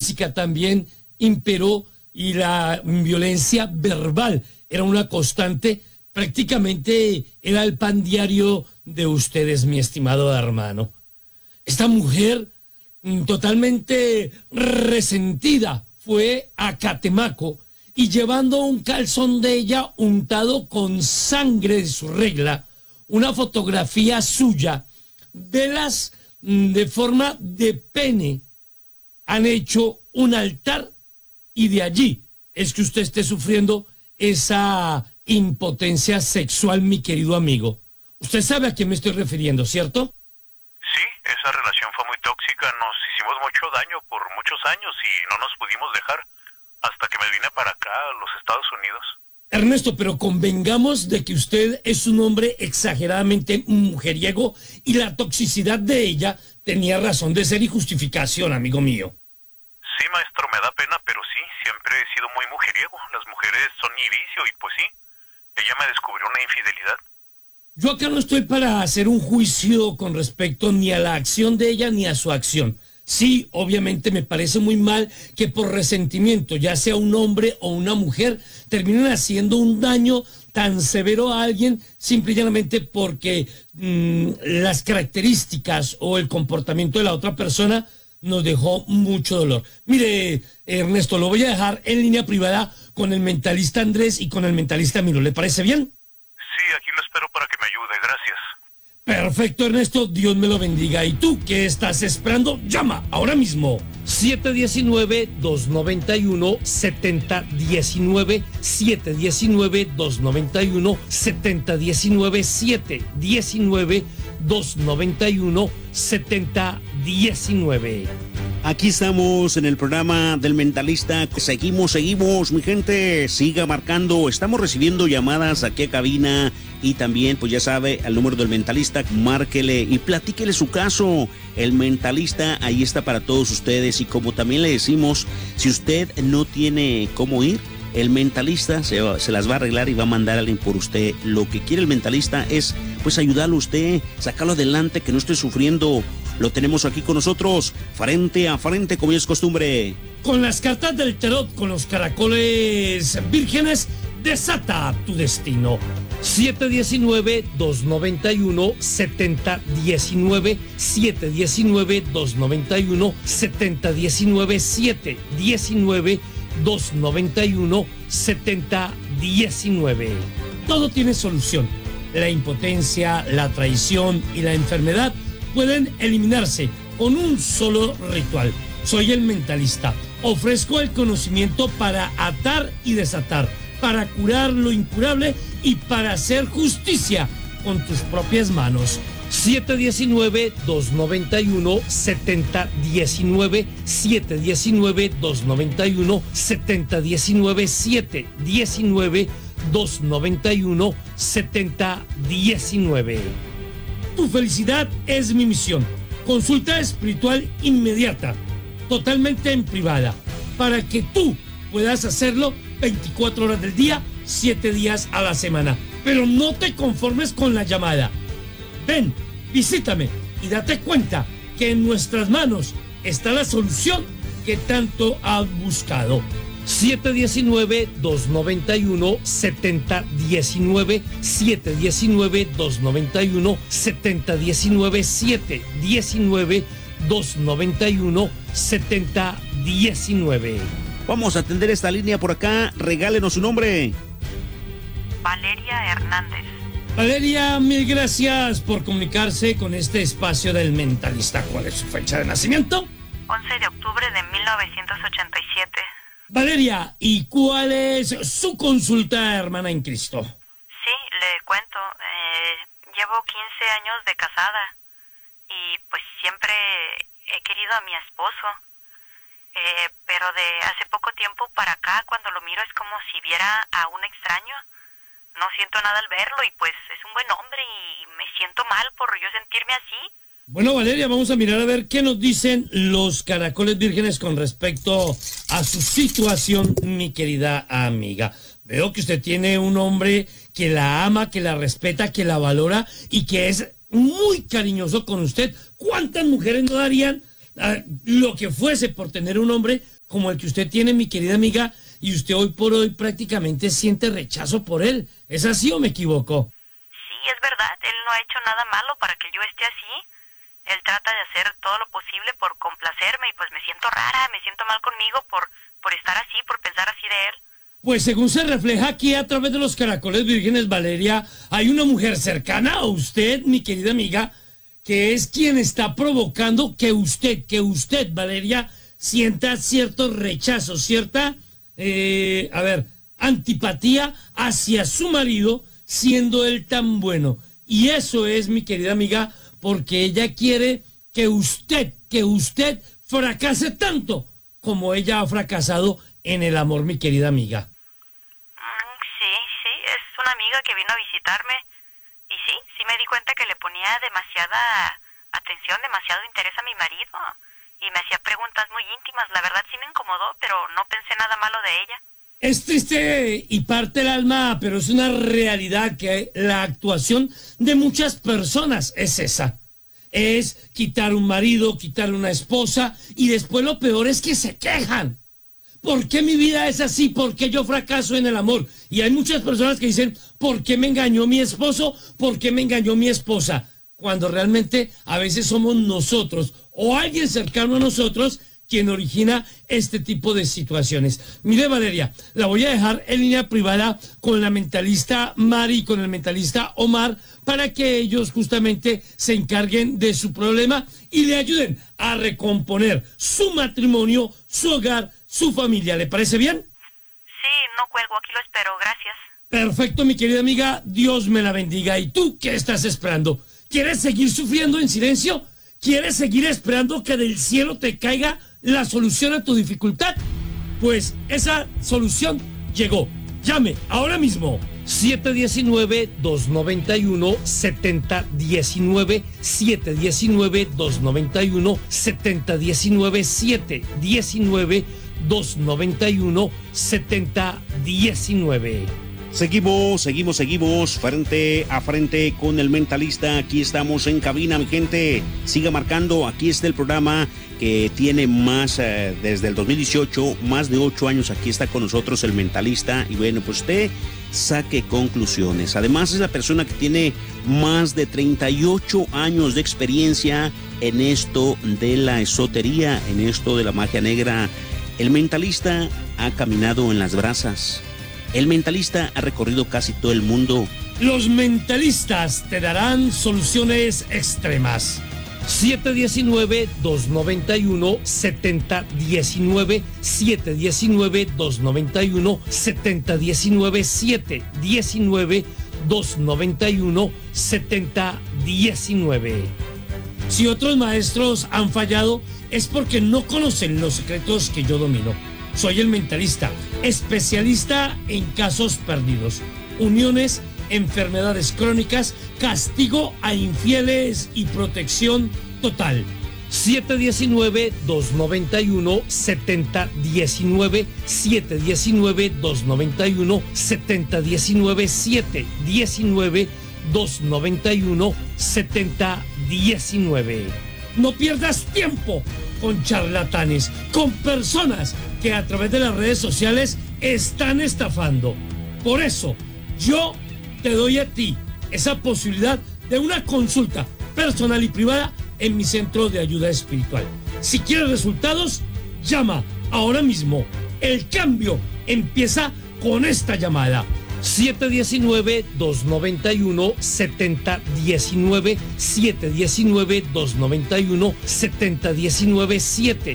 física también imperó y la violencia verbal era una constante. Prácticamente era el pan diario de ustedes, mi estimado hermano. Esta mujer totalmente resentida fue a Catemaco y llevando un calzón de ella untado con sangre de su regla, una fotografía suya, velas de forma de pene han hecho un altar y de allí es que usted esté sufriendo esa impotencia sexual, mi querido amigo. Usted sabe a quién me estoy refiriendo, ¿cierto? Sí, esa relación fue muy tóxica, nos hicimos mucho daño por muchos años y no nos pudimos dejar hasta que me vine para acá, a los Estados Unidos. Ernesto, pero convengamos de que usted es un hombre exageradamente mujeriego y la toxicidad de ella tenía razón de ser y justificación, amigo mío. Sí, maestro, me da pena, pero sí, siempre he sido muy mujeriego. Las mujeres son mi vicio y pues sí, ella me descubrió una infidelidad. Yo acá no estoy para hacer un juicio con respecto ni a la acción de ella ni a su acción. Sí, obviamente me parece muy mal que por resentimiento, ya sea un hombre o una mujer, terminen haciendo un daño tan severo a alguien simple y llanamente porque las características o el comportamiento de la otra persona nos dejó mucho dolor. Mire, Ernesto, lo voy a dejar en línea privada con el mentalista Andrés y con el mentalista Miro. ¿Le parece bien? Sí, aquí lo espero para que me ayude, gracias. Perfecto, Ernesto, Dios me lo bendiga. ¿Y tú qué estás esperando? Llama ahora mismo. 719-291-7019, 719-291-7019, 719-291-7019. Aquí estamos en el programa del Mentalista. Seguimos, mi gente. Siga marcando. Estamos recibiendo llamadas aquí a cabina y también, pues ya sabe, al número del Mentalista, márquele y platíquele su caso. El Mentalista ahí está para todos ustedes y como también le decimos, si usted no tiene cómo ir, el Mentalista se las va a arreglar y va a mandar a alguien por usted. Lo que quiere el Mentalista es, pues, ayudarlo a usted, sacarlo adelante, que no esté sufriendo. Lo tenemos aquí con nosotros, frente a frente, como es costumbre. Con las cartas del tarot, con los caracoles vírgenes, desata tu destino. 719-291-7019, 719-291-7019, 719-291-7019. Todo tiene solución. La impotencia, la traición y la enfermedad pueden eliminarse con un solo ritual. Soy el Mentalista. Ofrezco el conocimiento para atar y desatar, para curar lo incurable y para hacer justicia con tus propias manos. 719-291-7019, 719-291-7019, 719-291-7019. Tu felicidad es mi misión. Consulta espiritual inmediata, totalmente en privada, para que tú puedas hacerlo 24 horas del día, 7 días a la semana. Pero no te conformes con la llamada. Ven, visítame y date cuenta que en nuestras manos está la solución que tanto has buscado. 719-291-7019, 719-291-7019, 719-291-7019. Vamos a atender esta línea por acá. Regálenos su nombre. Valeria Hernández. Valeria, mil gracias por comunicarse con este espacio del Mentalista. ¿Cuál es su fecha de nacimiento? 11 de octubre de 1987. Valeria, ¿y cuál es su consulta, hermana en Cristo? Sí, le cuento. Llevo 15 años de casada y pues siempre he querido a mi esposo. Pero de hace poco tiempo para acá, cuando lo miro es como si viera a un extraño. No siento nada al verlo y pues es un buen hombre y me siento mal por yo sentirme así. Bueno, Valeria, vamos a mirar a ver qué nos dicen los caracoles vírgenes con respecto a su situación, mi querida amiga. Veo que usted tiene un hombre que la ama, que la respeta, que la valora y que es muy cariñoso con usted. ¿Cuántas mujeres no darían lo que fuese por tener un hombre como el que usted tiene, mi querida amiga, y usted hoy por hoy prácticamente siente rechazo por él. ¿Es así o me equivoco? Sí, es verdad, él no ha hecho nada malo para que yo esté así. Él trata de hacer todo lo posible por complacerme y pues me siento rara, me siento mal conmigo por estar así, por pensar así de él. Pues según se refleja aquí a través de los caracoles vírgenes, Valeria, hay una mujer cercana a usted, mi querida amiga, que es quien está provocando que usted, Valeria, sienta cierto rechazo, cierta, antipatía hacia su marido, siendo él tan bueno. Y eso es, mi querida amiga, porque ella quiere que usted fracase tanto como ella ha fracasado en el amor, mi querida amiga. Sí, es una amiga que vino a visitarme y sí me di cuenta que le ponía demasiada atención, demasiado interés a mi marido y me hacía preguntas muy íntimas. La verdad sí me incomodó, pero no pensé nada malo de ella. Es triste y parte el alma, pero es una realidad que la actuación de muchas personas es esa. Es quitar un marido, quitar una esposa y después lo peor es que se quejan. ¿Por qué mi vida es así? ¿Por qué yo fracaso en el amor? Y hay muchas personas que dicen, ¿por qué me engañó mi esposo? ¿Por qué me engañó mi esposa? Cuando realmente a veces somos nosotros o alguien cercano a nosotros quien origina este tipo de situaciones. Mire, Valeria, la voy a dejar en línea privada con la mentalista Mari y con el mentalista Omar para que ellos justamente se encarguen de su problema y le ayuden a recomponer su matrimonio, su hogar, su familia. ¿Le parece bien? Sí, no cuelgo, aquí lo espero, gracias. Perfecto, mi querida amiga, Dios me la bendiga. ¿Y tú qué estás esperando? ¿Quieres seguir sufriendo en silencio? ¿Quieres seguir esperando que del cielo te caiga la solución a tu dificultad? Pues esa solución llegó. Llame ahora mismo. 719-291-7019, 719-291-7019, 719-291-7019. Seguimos frente a frente con el mentalista. Aquí estamos en cabina, mi gente. Siga marcando, aquí está el programa que tiene más, desde el 2018, más de 8 años. Aquí está con nosotros el mentalista. Y bueno, pues usted saque conclusiones. Además es la persona que tiene más de 38 años de experiencia en esto de la esotería, en esto de la magia negra. El mentalista ha caminado en las brasas. El mentalista ha recorrido casi todo el mundo. Los mentalistas te darán soluciones extremas. 719-291-7019, 719-291-7019, 719-291-7019. Si otros maestros han fallado, es porque no conocen los secretos que yo domino. Soy el mentalista, especialista en casos perdidos, uniones, enfermedades crónicas, castigo a infieles y protección total. 719-291-7019, 719-291-7019, 719-291-7019. No pierdas tiempo con charlatanes, con personas que a través de las redes sociales están estafando. Por eso, yo te doy a ti esa posibilidad de una consulta personal y privada en mi centro de ayuda espiritual. Si quieres resultados, llama ahora mismo. El cambio empieza con esta llamada. 719-291-7019, 719-291-7019,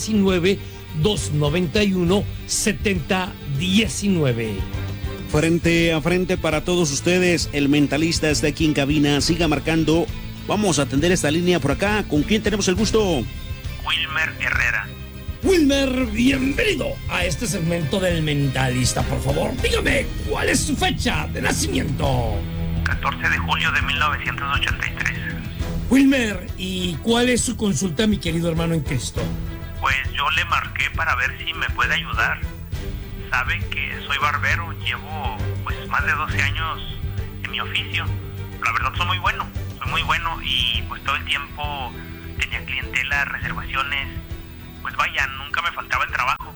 719-291-7019. Frente a frente para todos ustedes, el mentalista está aquí en cabina. Siga marcando. Vamos a atender esta línea por acá. ¿Con quién tenemos el gusto? Wilmer Herrera. Wilmer, bienvenido a este segmento del mentalista. Por favor, dígame, ¿cuál es su fecha de nacimiento? 14 de julio de 1983. Wilmer, ¿y cuál es su consulta, mi querido hermano en Cristo? Pues yo le marqué para ver si me puede ayudar. Sabe que soy barbero, llevo pues más de 12 años en mi oficio. La verdad soy muy bueno y pues todo el tiempo tenía clientela, reservaciones. Pues vaya, nunca me faltaba el trabajo.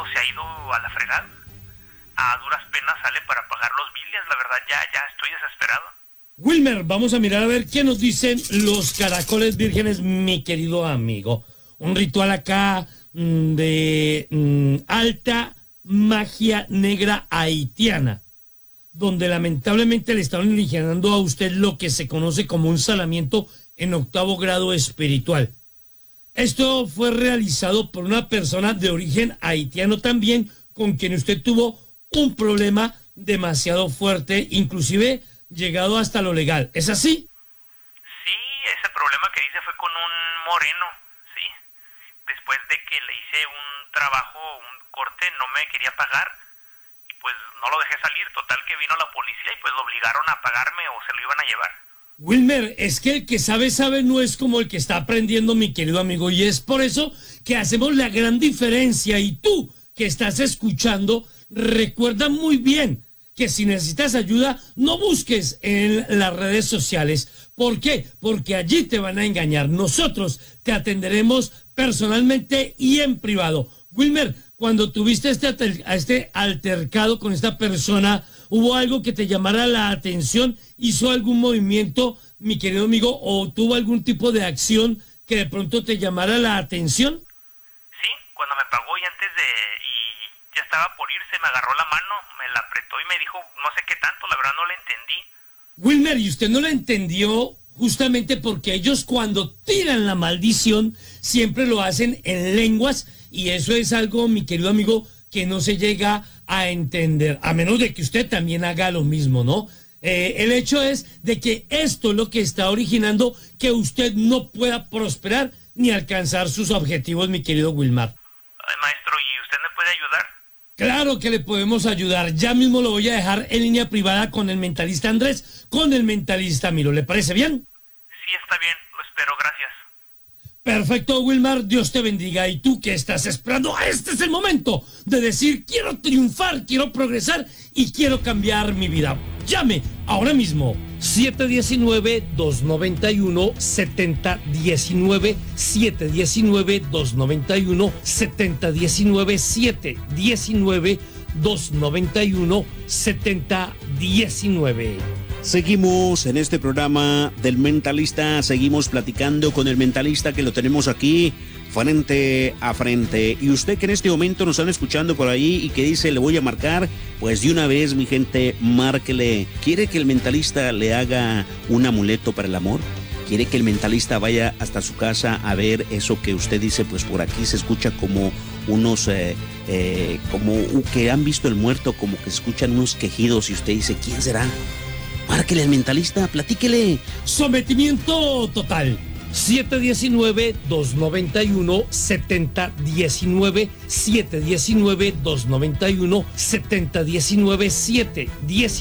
se ha ido a la fregada. A duras penas sale para pagar los biles, la verdad ya estoy desesperado. Wilmer, vamos a mirar a ver qué nos dicen los caracoles vírgenes, mi querido amigo. Un ritual acá de alta magia negra haitiana, donde lamentablemente le están originando a usted lo que se conoce como un salamiento en 8º grado espiritual. Esto fue realizado por una persona de origen haitiano también, con quien usted tuvo un problema demasiado fuerte, inclusive llegado hasta lo legal. ¿Es así? Sí, ese problema que hice fue con un moreno, sí. Después de que le hice un trabajo, un corte, no me quería pagar. Y pues no lo dejé salir, total que vino la policía y pues lo obligaron a pagarme o se lo iban a llevar. Wilmer, es que el que sabe, no es como el que está aprendiendo, mi querido amigo, y es por eso que hacemos la gran diferencia. Y tú, que estás escuchando, recuerda muy bien que si necesitas ayuda, no busques en las redes sociales. ¿Por qué? Porque allí te van a engañar. Nosotros te atenderemos personalmente y en privado. Wilmer, cuando tuviste este altercado con esta persona, ¿hubo algo que te llamara la atención? ¿Hizo algún movimiento, mi querido amigo, o tuvo algún tipo de acción que de pronto te llamara la atención? Sí, cuando me pagó y ya estaba por irse, me agarró la mano, me la apretó y me dijo no sé qué tanto, la verdad no le entendí. Wilmer, y usted no la entendió justamente porque ellos cuando tiran la maldición siempre lo hacen en lenguas, y eso es algo, mi querido amigo, que no se llega a entender, a menos de que usted también haga lo mismo, ¿no? El hecho es de que esto es lo que está originando que usted no pueda prosperar ni alcanzar sus objetivos, mi querido Wilmar. Ay, maestro, ¿y usted me puede ayudar? Claro que le podemos ayudar. Ya mismo lo voy a dejar en línea privada con el mentalista Andrés, con el mentalista Miro. ¿Le parece bien? Sí, está bien, lo espero, gracias. Perfecto, Wilmar, Dios te bendiga. Y tú que estás esperando, este es el momento de decir: quiero triunfar, quiero progresar y quiero cambiar mi vida. Llame ahora mismo 719-291-7019, 719-291-7019, 719-291-7019. Seguimos en este programa del Mentalista, seguimos platicando con el mentalista que lo tenemos aquí frente a frente. Y usted que en este momento nos están escuchando por ahí y que dice le voy a marcar, pues de una vez, mi gente, márquele. ¿Quiere que el mentalista le haga un amuleto para el amor? ¿Quiere que el mentalista vaya hasta su casa a ver eso que usted dice? Pues por aquí se escucha como unos, como que han visto el muerto, como que escuchan unos quejidos y usted dice, ¿quién será? Márquele al mentalista, platíquele. Sometimiento total. 719-291-7019, 719-291-7019,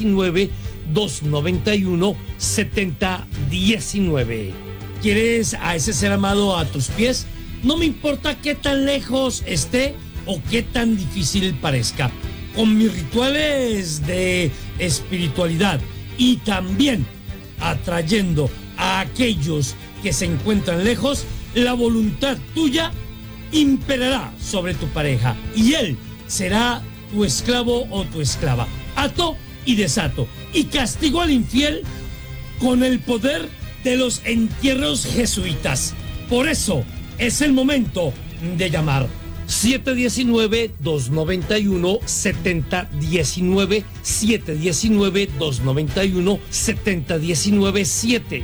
719-291-7019. ¿Quieres a ese ser amado a tus pies? No me importa qué tan lejos esté o qué tan difícil parezca. Con mis rituales de espiritualidad y también atrayendo a aquellos que se encuentran lejos, la voluntad tuya imperará sobre tu pareja y él será tu esclavo o tu esclava. Ato y desato y castigo al infiel con el poder de los entierros jesuitas. Por eso es el momento de llamar. 719-291-7019, 719-291-7019,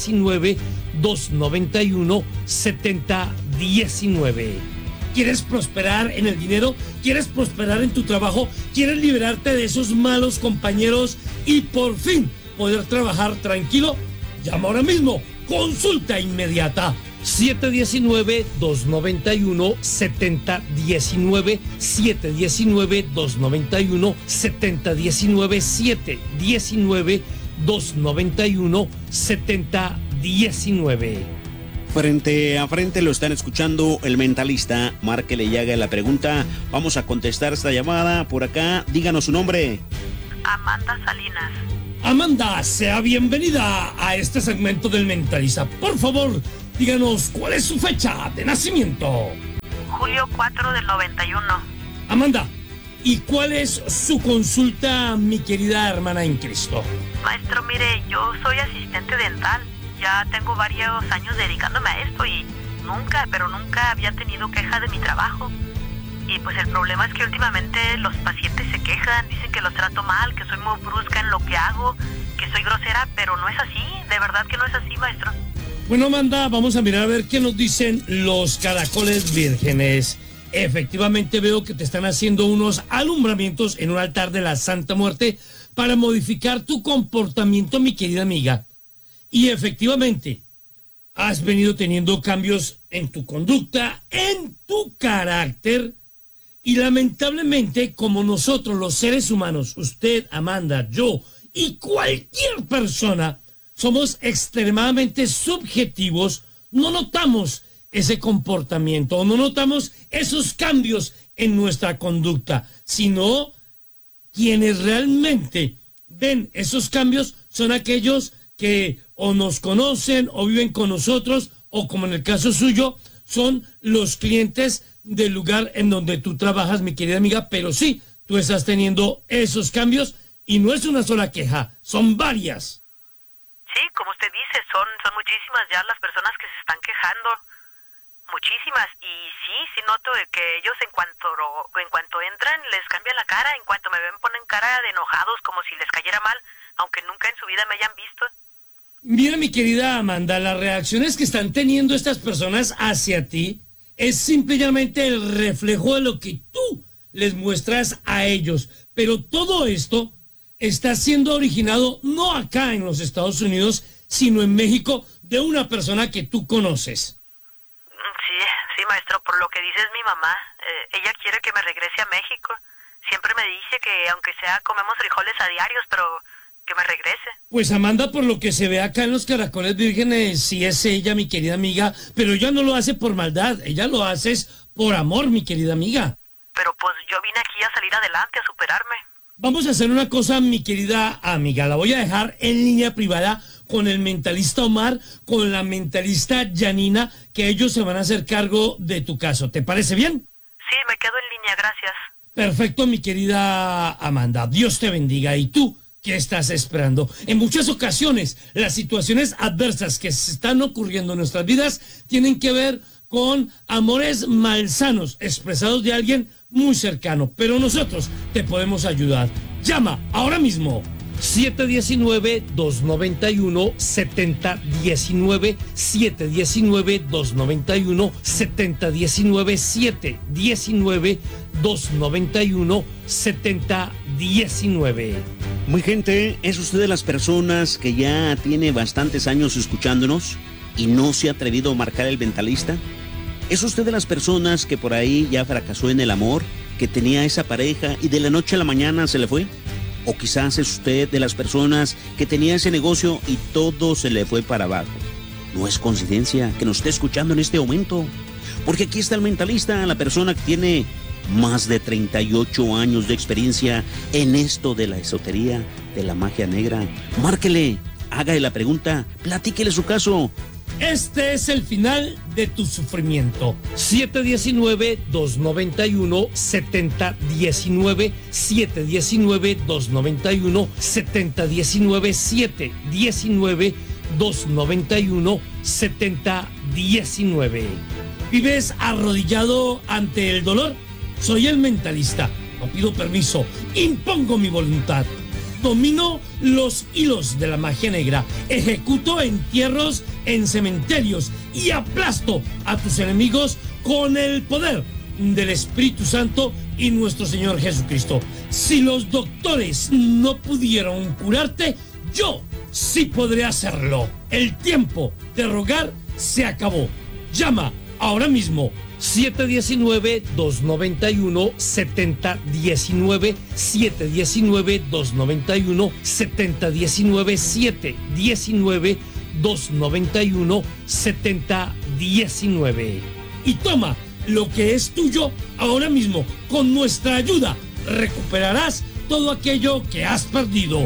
719-291-7019. ¿Quieres prosperar en el dinero? ¿Quieres prosperar en tu trabajo? ¿Quieres liberarte de esos malos compañeros y por fin poder trabajar tranquilo? Llama ahora mismo. Consulta inmediata. 719-291-7019, 719-291-7019, 719-291-7019. Frente a frente lo están escuchando el mentalista. Márquele y haga la pregunta. Vamos a contestar esta llamada por acá. Díganos su nombre. Amanda Salinas. Amanda, sea bienvenida a este segmento del mentalista. Por favor, díganos cuál es su fecha de nacimiento. Julio 4 del 91. Amanda, ¿y cuál es su consulta, mi querida hermana en Cristo? Maestro, mire, yo soy asistente dental. Ya tengo varios años dedicándome a esto y nunca, pero nunca había tenido queja de mi trabajo. Y pues el problema es que últimamente los pacientes se quejan, dicen que los trato mal, que soy muy brusca en lo que hago, que soy grosera, pero no es así, de verdad que no es así, maestro. Bueno, Amanda, vamos a mirar a ver qué nos dicen los caracoles vírgenes. Efectivamente veo que te están haciendo unos alumbramientos en un altar de la Santa Muerte para modificar tu comportamiento, mi querida amiga. Y efectivamente, has venido teniendo cambios en tu conducta, en tu carácter. Y lamentablemente, como nosotros los seres humanos, usted, Amanda, yo y cualquier persona, somos extremadamente subjetivos, no notamos ese comportamiento, no notamos esos cambios en nuestra conducta, sino quienes realmente ven esos cambios son aquellos que o nos conocen o viven con nosotros, o como en el caso suyo, son los clientes del lugar en donde tú trabajas, mi querida amiga, pero sí, tú estás teniendo esos cambios y no es una sola queja, son varias. Sí, como usted dice, son muchísimas ya las personas que se están quejando, muchísimas, y sí noto que ellos en cuanto entran les cambia la cara, en cuanto me ven ponen cara de enojados como si les cayera mal, aunque nunca en su vida me hayan visto. Mira, mi querida Amanda, las reacciones que están teniendo estas personas hacia ti es simplemente el reflejo de lo que tú les muestras a ellos. Pero todo esto está siendo originado no acá en los Estados Unidos, sino en México, de una persona que tú conoces. Sí, maestro, por lo que dice es mi mamá. Ella quiere que me regrese a México. Siempre me dice que aunque sea comemos frijoles a diarios, pero que me regrese. Pues Amanda, por lo que se ve acá en los caracoles vírgenes, sí es ella, mi querida amiga, pero ella no lo hace por maldad, ella lo hace por amor, mi querida amiga. Pero pues yo vine aquí a salir adelante, a superarme. Vamos a hacer una cosa, mi querida amiga, la voy a dejar en línea privada con el mentalista Omar, con la mentalista Janina, que ellos se van a hacer cargo de tu caso. ¿Te parece bien? Sí, me quedo en línea, gracias. Perfecto, mi querida Amanda, Dios te bendiga. ¿Y tú qué estás esperando? En muchas ocasiones, las situaciones adversas que se están ocurriendo en nuestras vidas tienen que ver con amores malsanos expresados de alguien muy cercano, pero nosotros te podemos ayudar. Llama ahora mismo 719-291-7019, 719-291-7019, 719-291-7019. Muy gente, ¿es usted de las personas que ya tiene bastantes años escuchándonos y no se ha atrevido a marcar el mentalista? ¿Es usted de las personas que por ahí ya fracasó en el amor, que tenía esa pareja y de la noche a la mañana se le fue? ¿O quizás es usted de las personas que tenía ese negocio y todo se le fue para abajo? No es coincidencia que nos esté escuchando en este momento, porque aquí está el mentalista, la persona que tiene más de 38 años de experiencia en esto de la esotería, de la magia negra. Márquele, hágale la pregunta, platíquele su caso. Este es el final de tu sufrimiento. 719-291-7019, 719-291-7019, 719-291-7019. ¿Vives arrodillado ante el dolor? Soy el mentalista. No pido permiso. Impongo mi voluntad. Domino los hilos de la magia negra. Ejecuto entierros en cementerios y aplasto a tus enemigos con el poder del Espíritu Santo y nuestro Señor Jesucristo. Si los doctores no pudieron curarte, yo sí podré hacerlo. El tiempo de rogar se acabó. Llama ahora mismo 719-291-7019, 719-291-7019, 719-291-7019. Y toma lo que es tuyo ahora mismo. Con nuestra ayuda recuperarás todo aquello que has perdido.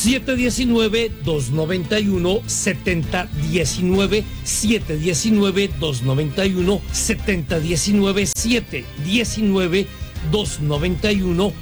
719-291-7019, 719-291-7019, 291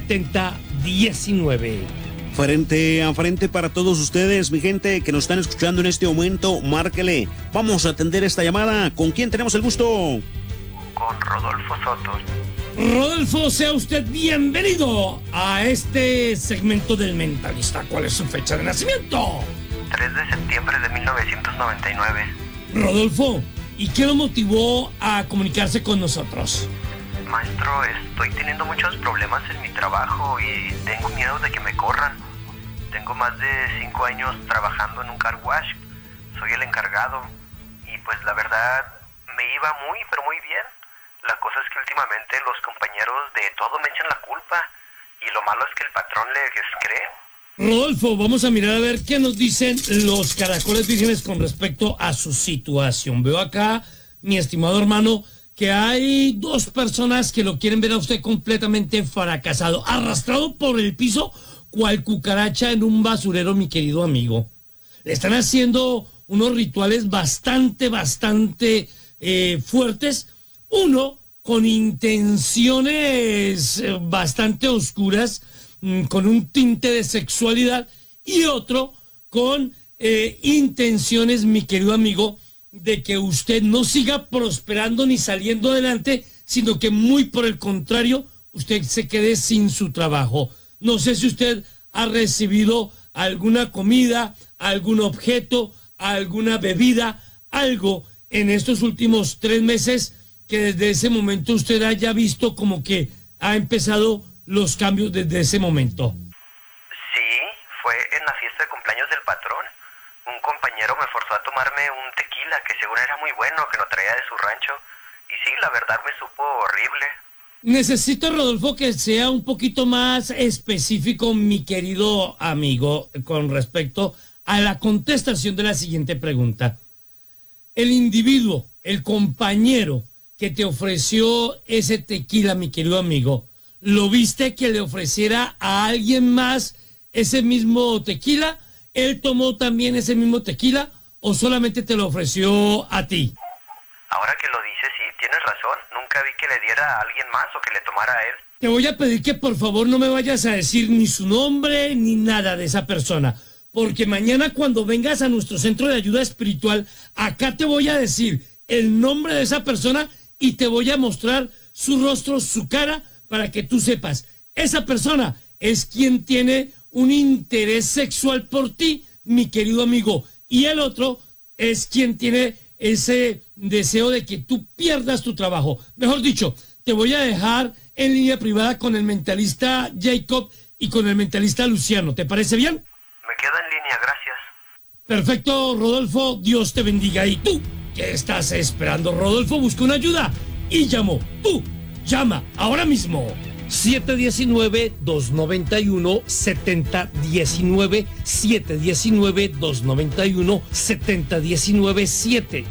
7019. Frente a frente para todos ustedes, mi gente que nos están escuchando en este momento, márquele. Vamos a atender esta llamada. ¿Con quién tenemos el gusto? Con Rodolfo Soto. Rodolfo, sea usted bienvenido a este segmento del Mentalista. ¿Cuál es su fecha de nacimiento? 3 de septiembre de 1999. Rodolfo, ¿y qué lo motivó a comunicarse con nosotros? Maestro, estoy teniendo muchos problemas en mi trabajo y tengo miedo de que me corran. Tengo más de 5 años trabajando en un car wash. Soy el encargado y pues la verdad me iba muy pero muy bien. La cosa es que últimamente los compañeros de todo me echan la culpa y lo malo es que el patrón les cree. Rodolfo, vamos a mirar a ver qué nos dicen los caracoles vírgenes con respecto a su situación. Veo acá, mi estimado hermano, que hay dos personas que lo quieren ver a usted completamente fracasado, arrastrado por el piso, cual cucaracha en un basurero, mi querido amigo. Le están haciendo unos rituales bastante fuertes. Uno con intenciones bastante oscuras, con un tinte de sexualidad, y otro con intenciones, mi querido amigo, de que usted no siga prosperando ni saliendo adelante, sino que muy por el contrario, usted se quede sin su trabajo. No sé si usted ha recibido alguna comida, algún objeto, alguna bebida, algo en estos últimos 3 meses que desde ese momento usted haya visto como que ha empezado los cambios desde ese momento. Sí, fue en la fiesta de cumpleaños del patrón. Un compañero me forzó a tomarme un tequila que seguro era muy bueno, que lo traía de su rancho. Y sí, la verdad me supo horrible. Necesito, Rodolfo, que sea un poquito más específico, mi querido amigo, con respecto a la contestación de la siguiente pregunta. El individuo, el compañero que te ofreció ese tequila, mi querido amigo, ¿lo viste que le ofreciera a alguien más ese mismo tequila? ¿Él tomó también ese mismo tequila o solamente te lo ofreció a ti? Ahora que lo dices, sí, tienes razón. Nunca vi que le diera a alguien más o que le tomara a él. Te voy a pedir que por favor no me vayas a decir ni su nombre ni nada de esa persona, porque mañana cuando vengas a nuestro centro de ayuda espiritual, acá te voy a decir el nombre de esa persona y te voy a mostrar su rostro, su cara, para que tú sepas, esa persona es quien tiene un interés sexual por ti, mi querido amigo, y el otro es quien tiene ese deseo de que tú pierdas tu trabajo. Mejor dicho, te voy a dejar en línea privada con el mentalista Jacob y con el mentalista Luciano. ¿Te parece bien? Me quedo en línea, gracias. Perfecto, Rodolfo, Dios te bendiga. ¿Y tú qué estás esperando? Rodolfo busca una ayuda y llamó. Tú, llama ahora mismo. 719-291-7019, 719-291-7019,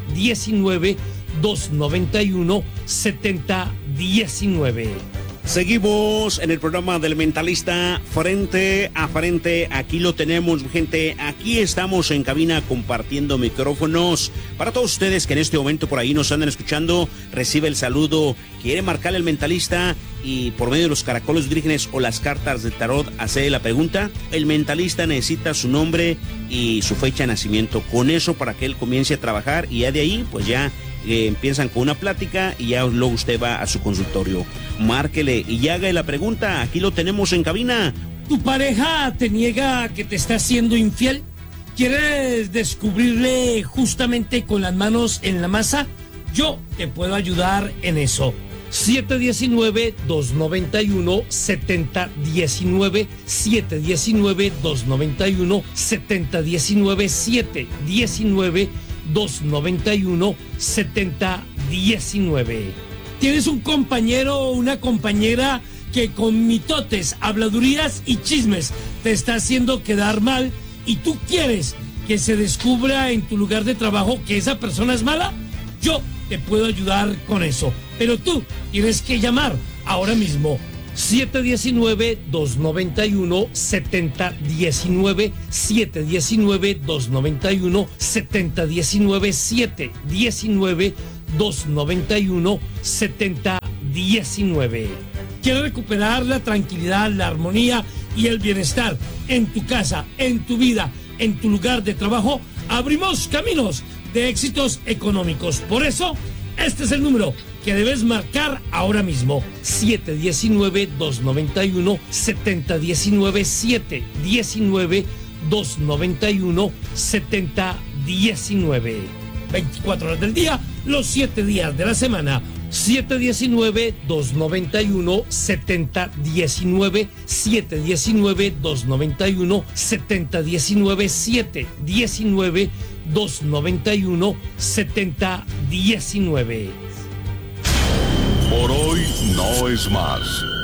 719-291-7019. Seguimos en el programa del Mentalista frente a frente. Aquí lo tenemos, gente. Aquí estamos en cabina compartiendo micrófonos. Para todos ustedes que en este momento por ahí nos andan escuchando, recibe el saludo. Quiere marcar el Mentalista y por medio de los caracoles vírgenes o las cartas del tarot hacer la pregunta. El Mentalista necesita su nombre y su fecha de nacimiento. Con eso para que él comience a trabajar y ya de ahí pues ya empiezan con una plática y ya luego usted va a su consultorio. Márquele y haga la pregunta. Aquí lo tenemos en cabina. ¿Tu pareja te niega que te está siendo infiel? ¿Quieres descubrirle justamente con las manos en la masa? Yo te puedo ayudar en eso. 719-291-7019, 719-291-7019, 719-291-7019. ¿Tienes un compañero o una compañera que con mitotes, habladurías y chismes te está haciendo quedar mal y tú quieres que se descubra en tu lugar de trabajo que esa persona es mala? Yo te puedo ayudar con eso, pero tú tienes que llamar ahora mismo. 719-291-7019, 719-291-7019, 719-291-7019. ¿Quieres recuperar la tranquilidad, la armonía y el bienestar en tu casa, en tu vida, en tu lugar de trabajo? Abrimos caminos de éxitos económicos. Por eso, este es el número que debes marcar ahora mismo: 719-291-7019, 719-291-7019. 24 horas del día, los 7 días de la semana. 719-291-7019, 719-291-7019, 719-291-7019. Por hoy no es más.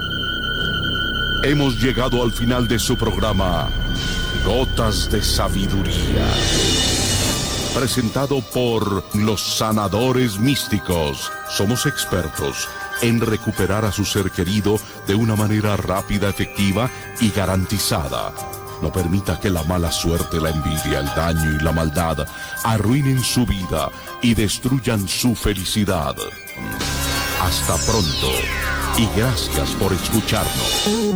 Hemos llegado al final de su programa Gotas de Sabiduría, presentado por los sanadores místicos. Somos expertos en recuperar a su ser querido de una manera rápida, efectiva y garantizada. No permita que la mala suerte, la envidia, el daño y la maldad arruinen su vida y destruyan su felicidad. Hasta pronto y gracias por escucharnos.